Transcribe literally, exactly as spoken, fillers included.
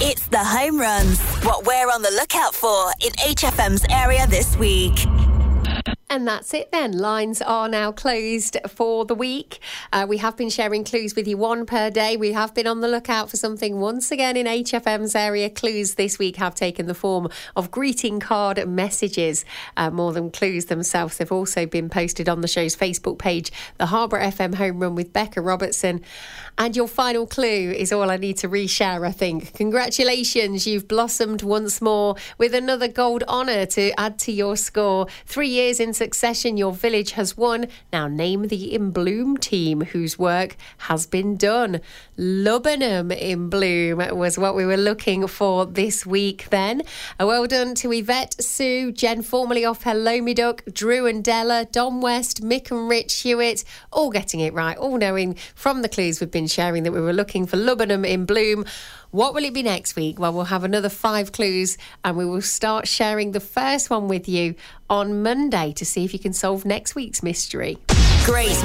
It's the home runs. What we're on the lookout for in H F M's area this week. And that's it then. Lines are now closed for the week. Uh, we have been sharing clues with you, one per day. We have been on the lookout for something once again in H F M's area. Clues this week have taken the form of greeting card messages. Uh, more than clues themselves, they've also been posted on the show's Facebook page, the Harbour F M Home Run with Becca Robertson. And your final clue is all I need to reshare, I think. Congratulations, you've blossomed once more with another gold honour to add to your score. Three years in succession, your village has won. Now name the In Bloom team whose work has been done. Lubbenham in Bloom was what we were looking for this week then. A well done to Yvette, Sue, Jen formerly off Hello Me Duck, Drew and Della, Dom West, Mick and Rich Hewitt, all getting it right, all knowing from the clues we've been sharing that we were looking for Lubbenham in Bloom. What will it be next week? Well, we'll have another five clues and we will start sharing the first one with you on Monday to see if you can solve next week's mystery. Great